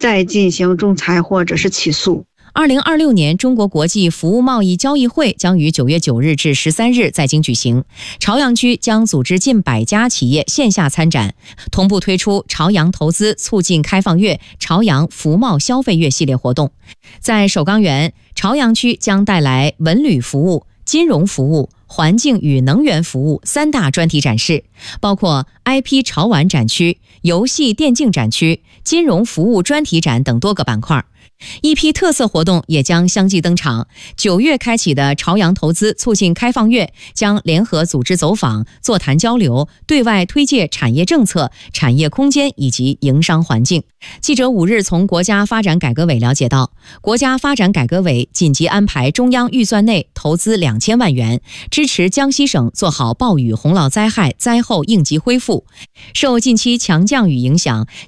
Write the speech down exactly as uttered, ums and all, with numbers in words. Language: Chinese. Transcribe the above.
再进行仲裁或者是起诉。 二零二六年中国国际服务贸易交易会将于九月九日至十三日在京举行，朝阳区将组织近百家企业线下参展，同步推出朝阳投资促进开放月、朝阳服贸消费月系列活动。在首钢园，朝阳区将带来文旅服务、金融服务、环境与能源服务三大专题展示，包括 I P 潮玩展区、游戏电竞展区、金融服务专题展等多个板块。一批特色活动也将相继登场。九月开启的朝阳投资促进开放月将联合组织走访、座谈交流，对外推介产业政策、产业空间以及营商环境。记者五日从国家发展改革委了解到，国家发展改革委紧急安排中央预算内投资两千万元，支持江西省做好暴雨洪涝灾害灾后应急恢复。受近期强降雨影响，